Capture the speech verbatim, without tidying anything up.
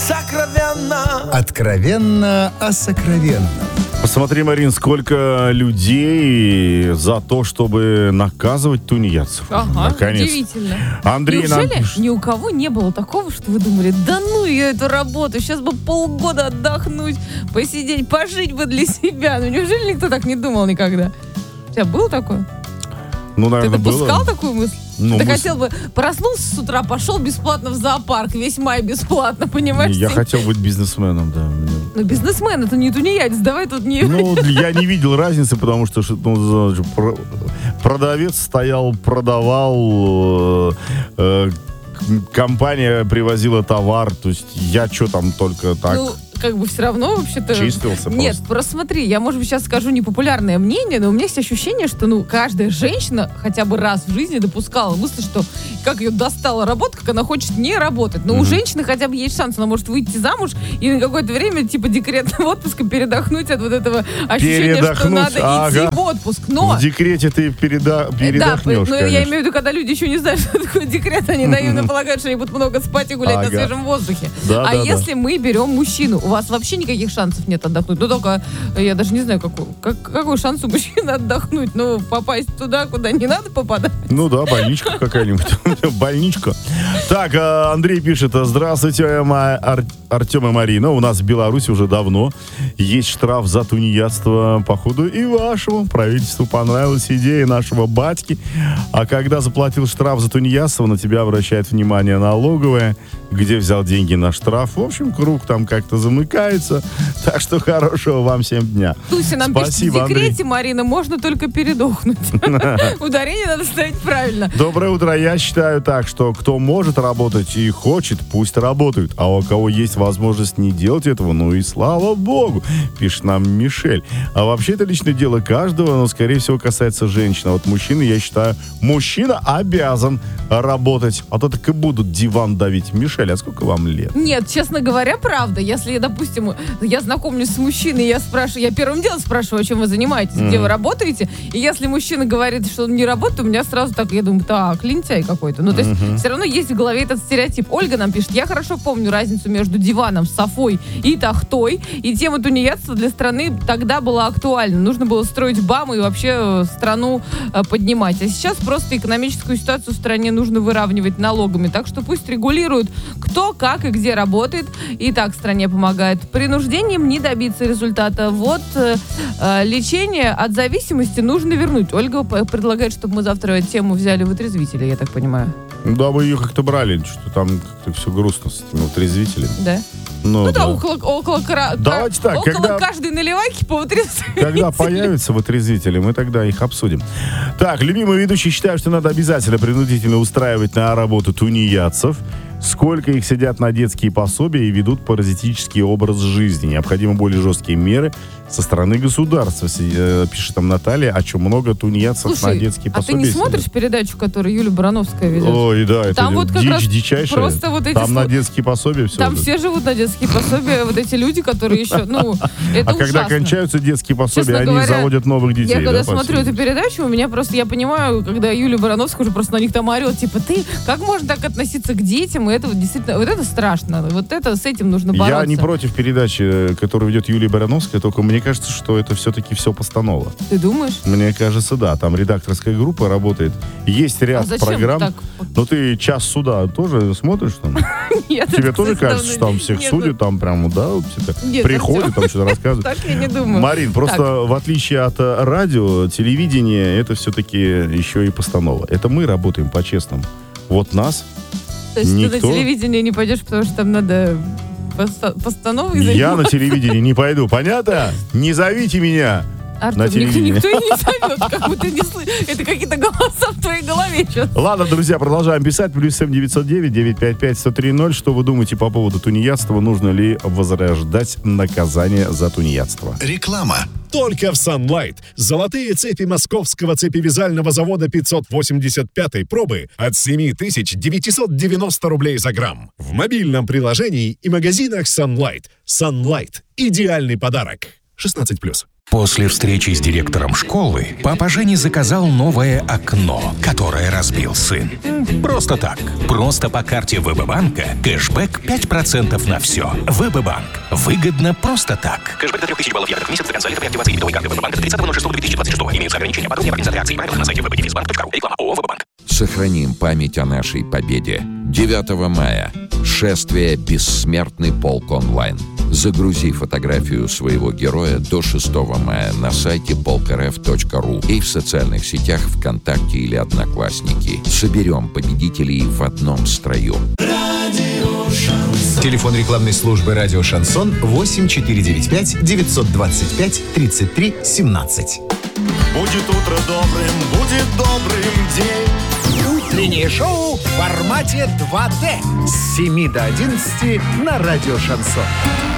сокровенно. Откровенно о сокровенном. Посмотри, Марин, сколько людей за то, чтобы наказывать тунеядцев. Ага, Наконец. удивительно. Андрей нам Неужели пишет. ни у кого не было такого, что вы думали, да ну я эту работу, сейчас бы полгода отдохнуть, посидеть, пожить бы для себя. Ну неужели никто так не думал никогда? У тебя было такое? Ну, Ты наверное, допускал было. такую мысль? Ну, Ты мысль- хотел бы, проснулся с утра, пошел бесплатно в зоопарк, весь май бесплатно, понимаешь? Я хотел быть бизнесменом, да. Ну, бизнесмен, это не тунеядец, давай тут не... Ну, я не видел разницы, потому что ну, за- про- продавец стоял, продавал, э, э, компания привозила товар, то есть я что там только так Ну, как бы все равно вообще-то... чистился Нет, просто. просто смотри, я, может быть, сейчас скажу непопулярное мнение, но у меня есть ощущение, что, ну, каждая женщина хотя бы раз в жизни допускала мысль, что как ее достала работа, как она хочет не работать. Но у Мгм. женщины хотя бы есть шанс, она может выйти замуж и на какое-то время, типа, декретного отпуска передохнуть от вот этого ощущения, что Передохнуть, надо идти ага. в отпуск. Но... В декрете ты переда- Да, передохнешь, но я конечно. имею в виду, когда люди еще не знают, что такое декрет, они наивно полагают, что они будут много спать и гулять на Ага. свежем воздухе. Да, а да, да. если мы берем мужчину, у вас вообще никаких шансов нет отдохнуть. Ну, только, я даже не знаю, какой, как, какой шанс у мужчины отдохнуть. Ну, попасть туда, куда не надо попадать. Ну да, больничка какая-нибудь. Больничка. Так, а, Андрей пишет. Здравствуйте, Ма- Ар- Артем и Марина. У нас в Беларуси уже давно есть штраф за тунеядство. Походу и вашему правительству понравилась идея нашего батьки. А когда заплатил штраф за тунеядство, на тебя обращает внимание налоговая, где взял деньги на штраф. В общем, круг там как-то замыкается. Так что хорошего вам всем дня. Туся нам Спасибо, пишет, в декрете, Андрей. Марина, можно только передохнуть. Ударение надо ставить правильно. Доброе утро. Я считаю так, что кто может работать и хочет, пусть работают. А у кого есть возможность не делать этого, ну и слава богу, пишет нам Мишель. А вообще это личное дело каждого, но скорее всего касается женщин. А вот мужчины, я считаю, мужчина обязан работать. А то так и будут диван давить. Мишель, а сколько вам лет? Нет, честно говоря, правда. Если, допустим, я знакомлюсь с мужчиной, я спрашиваю, я первым делом спрашиваю, чем вы занимаетесь, где вы работаете, и если мужчина говорит, что он не работает, у меня сразу так, я думаю, так, лентяй какой-то. Ну, то есть, все равно есть в голове этот стереотип. Ольга нам пишет, я хорошо помню разницу между диваном, софой и тахтой, и тема тунеядства для страны тогда была актуальна. Нужно было строить БАМы и вообще э, страну э, поднимать. А сейчас просто экономическую ситуацию в стране нужно выравнивать налогами. Так что пусть регулируют, кто, как и где работает, и так стране помогает. Принуждением не добиться результата. Вот э, э, лечение от зависимости нужно вернуть. Ольга п- предлагает, чтобы мы завтра тему взяли в отрезвителя, я так понимаю. Да, вы ее как-то брали, что там как-то все грустно с этими утрезвителями. Да? Ну, Ну да, да. около, около, кра- Давайте так, около когда- каждой наливайки по отрезвителю. Когда появятся вытрезвители, мы тогда их обсудим. Так, любимые ведущие считают, что надо обязательно принудительно устраивать на работу тунеядцев. Сколько их сидят на детские пособия и ведут паразитический образ жизни. Необходимы более жесткие меры со стороны государства, Си- э, пишет там Наталья, о чем много тунеядцев на Слушай, детские а ты пособия не сидят. смотришь передачу, которую Юля Барановская ведет? Ой, да, это Там вот как дичь раз дичайшая. просто вот эти Там на сло- детские пособия все. Там все живут на детские пособия, вот эти люди, которые еще, ну, это А когда ужасно. кончаются детские пособия, Честно они говоря, заводят новых детей. Я когда да, смотрю по эту передачу, у меня просто, я понимаю, когда Юлия Барановская уже просто на них там орет, типа, ты, как можно так относиться к детям? И это вот действительно, вот это страшно, вот это, с этим нужно бороться. Я не против передачи, которую ведет Юлия Барановская, только мне кажется, что это все-таки все постанова. Ты думаешь? Мне кажется, да. Там редакторская группа работает. Есть ряд А зачем программ. так? Но ты час суда тоже смотришь там? Нет, Тебе это, тоже кстати, кажется, что давно там не- всех нет, судят, там прям, да, вот это Нет, приходят, Артем. там что-то рассказывают. Так я не думаю. Марин, просто Так. в отличие от э, радио, телевидение, это все-таки еще и постанова. Это мы работаем по-честному. Вот нас, То есть ты никто- на телевидение не пойдешь, потому что там надо поста- постановой я на заниматься? телевидении не пойду. Понятно? Не зовите меня. Артем, на никто, телевидении. никто и не зовет, как будто не слышишь. Это какие-то голоса в твоей голове. Что? Ладно, друзья, продолжаем писать. Плюс семь девятьсот девять девятьсот пятьдесят пять сто три ноль. Что вы думаете по поводу тунеядства? Нужно ли возрождать наказание за тунеядство? Реклама. Только в Sunlight. Золотые цепи московского цепевязального завода пятьсот восемьдесят пятой пробы от семь тысяч девятьсот девяносто рублей за грамм. В мобильном приложении и магазинах Sunlight. Sunlight. Идеальный подарок. шестнадцать плюс. После встречи с директором школы папа Женя заказал новое окно, которое разбил сын. Просто так. Просто по карте ВБ-банка кэшбэк пять процентов на все. ВБ-банк. Выгодно просто так. Кэшбэк до трех тысяч баллов евро в месяц до конца лета при активации дебетовой карты ВБ-банка до тридцатого ноль шестого две тысячи двадцать шестого. Имеются ограничения. Подробнее организации акции и правила на сайте вэ бэ дефис банк точка ру. Реклама ООО «ВБ-банк». Сохраним память о нашей победе. девятого мая. Шествие «Бессмертный полк онлайн». Загрузи фотографию своего героя до шестого мая на сайте полк эр эф точка ру и в социальных сетях ВКонтакте или Одноклассники. Соберем победителей в одном строю. Телефон рекламной службы «Радио Шансон» восемь четыре девять пять девятьсот двадцать пять тридцать три семнадцать. Будет утро добрым, будет добрым день. Утреннее шоу в формате два дэ с семи до одиннадцати на «Радио Шансон».